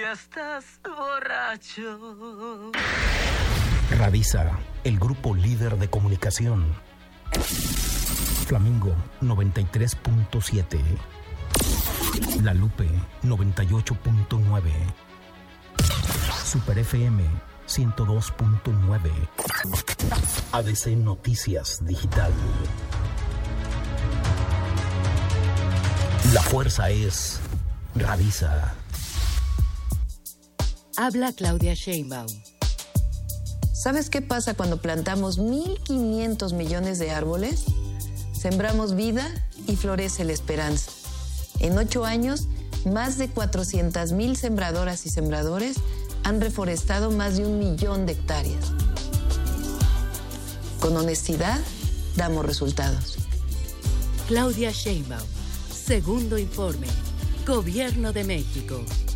estás borracho. Radisa, el grupo líder de comunicación. Flamingo 93.7. La Lupe 98.9. Super FM 102.9. ADC Noticias Digital. La fuerza es Radisa. Habla Claudia Sheinbaum. ¿Sabes qué pasa cuando plantamos 1.500 millones de árboles? Sembramos vida y florece la esperanza. En 8 años, más de 400,000 sembradoras y sembradores han reforestado más de 1 millón de hectáreas. Con honestidad, damos resultados. Claudia Sheinbaum. Segundo informe. Gobierno de México.